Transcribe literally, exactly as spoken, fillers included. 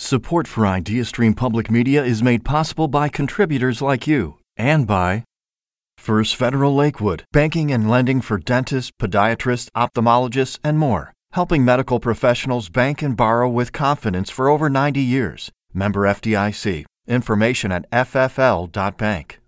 Support for IdeaStream Public Media is made possible by contributors like you and by First Federal Lakewood, banking and lending for dentists, podiatrists, ophthalmologists, and more, helping medical professionals bank and borrow with confidence for over ninety years. Member F D I C. Information at f f l dot bank.